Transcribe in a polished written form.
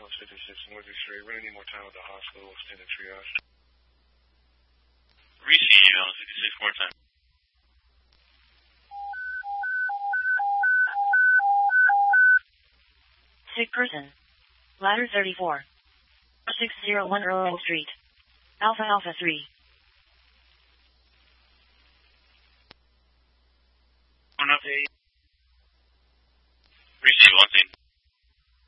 House 56 Northern Street. We're going to need more time at the hospital, extended triage. Receive on 56 more time. Sick person. Ladder 34. 601 Irwin Street. Alpha Alpha 3.